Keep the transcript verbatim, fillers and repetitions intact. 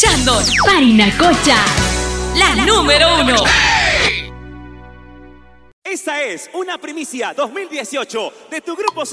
escuchando Parinacocha, la número uno. Esta es una primicia dos mil dieciocho de tu grupo.